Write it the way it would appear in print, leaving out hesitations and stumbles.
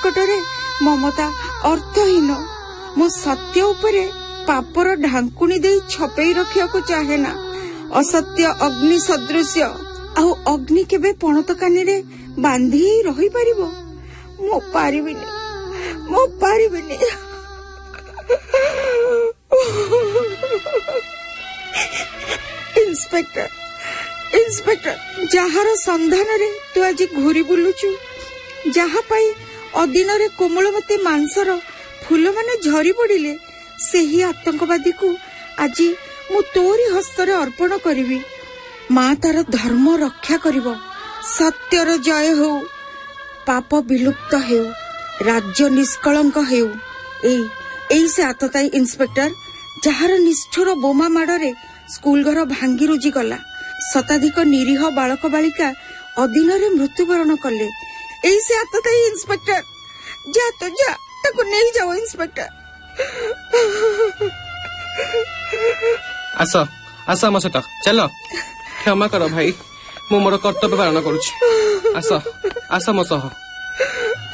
निकटरे ममता अर्थहीन। मो सत्य उपरे पापर ढांकुणी दे छपे रखिया को चाहे ना। असत्य अग्नि सदृश्य आउ अग्नि केबे पणतकानी रे बांधी रही परिबो। मो पारिबिनी इंस्पेक्टर जहार संधान रे तू आज घूरी बुलुचु, जहा पाई अदिन रे कोमलमती मांसर फूल माने झरी पड़िले, सेही आतंकवादी को आज मु तोरी हस्तरे अर्पण करिवि। माँ तार धर्म रक्षा करिवो, सत्यर जय हो, पाप विलुप्त हेउ, राज्य निष्कलंक हेउ। एई से आतताई इंस्पेक्टर जहार निष्ठुर बोमा माड़े स्कूल घर भांगी रुजी गला, शताधिक निरीह बालक बालिका अधीन मृत्युवरण कले। एई से आतताई इंस्पेक्टर, जा तो जा, ताको नहीं जाओ इंस्पेक्टर। आस आस मो सहित चल, क्षमा कर भाई, मु मोर कर्तव्य पालन करुछि। आस आस मो सह।